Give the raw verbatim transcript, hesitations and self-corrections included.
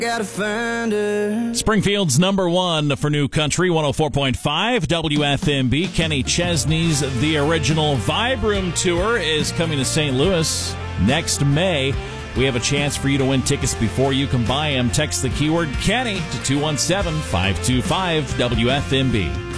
Gotta find her. Springfield's number one for New Country, one oh four point five W F M B. Kenny Chesney's The Original Vibe Room Tour is coming to Saint Louis next May. We have a chance for you to win tickets before you can buy them. Text the keyword Kenny to two one seven, five two five W F M B.